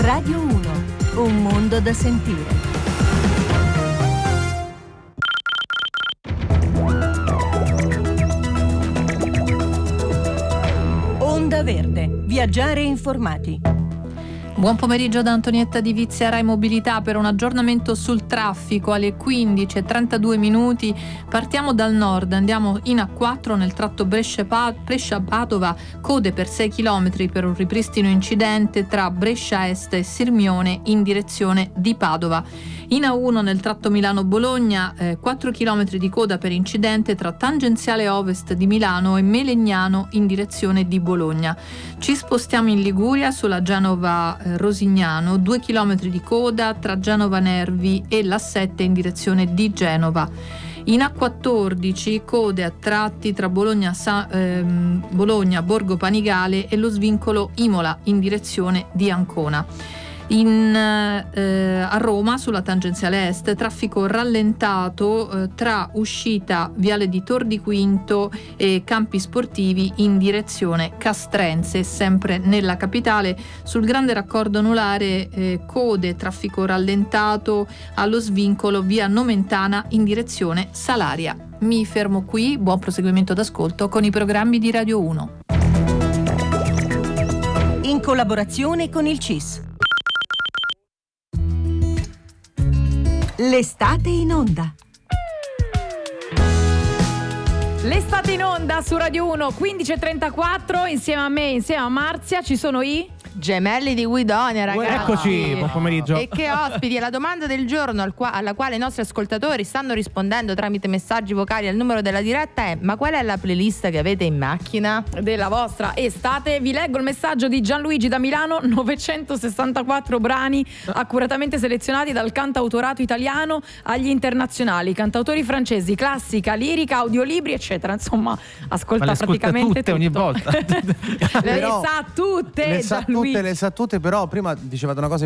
Radio 1, un mondo da sentire. Onda Verde, viaggiare informati. Buon pomeriggio da Antonietta Di Vizia, Rai Mobilità, per un aggiornamento sul traffico alle 15:32. Partiamo dal nord, andiamo in A4 nel tratto Brescia-Padova, code per 6 km per un ripristino incidente tra Brescia Est e Sirmione in direzione di Padova. In A1 nel tratto Milano-Bologna, 4 km di coda per incidente tra tangenziale ovest di Milano e Melegnano in direzione di Bologna. Ci spostiamo in Liguria sulla Genova-Rosignano, 2 km di coda tra Genova Nervi e l'A7 in direzione di Genova. In A14 code a tratti tra Bologna, Borgo Panigale e lo svincolo Imola in direzione di Ancona. A Roma sulla tangenziale est traffico rallentato tra uscita Viale di Tor di Quinto e Campi Sportivi in direzione Castrense. Sempre nella capitale sul grande raccordo anulare code, traffico rallentato allo svincolo via Nomentana in direzione Salaria. Mi fermo qui, buon proseguimento d'ascolto con i programmi di Radio 1. In collaborazione con il CIS. L'estate in onda. L'estate in onda su Radio 1, 15:34, insieme a me, insieme a Marzia, ci sono i gemelli di Guidonia, ragazzi. Eccoci, buon pomeriggio. E che ospiti. La domanda del giorno alla quale i nostri ascoltatori stanno rispondendo tramite messaggi vocali al numero della diretta è: ma qual è la playlist che avete in macchina? Della vostra estate. Vi leggo il messaggio di Gianluigi da Milano: 964 brani accuratamente selezionati dal cantautorato italiano agli internazionali, cantautori francesi, classica, lirica, audiolibri, eccetera. Insomma, ascolta praticamente tutte tutto. ogni volta. Le sa tutte, le sa tutte, però prima dicevate una cosa